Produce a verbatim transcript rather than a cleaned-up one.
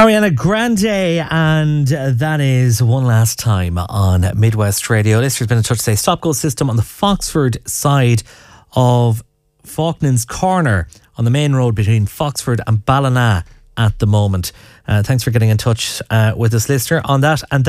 Ariana Grande, and uh, that is One Last Time on Midwest Radio. Listeners been in touch today. Stop Go system on the Foxford side of Faulknan's Corner on the main road between Foxford and Ballina at the moment. Uh, thanks for getting in touch uh, with us, listener, on that. And that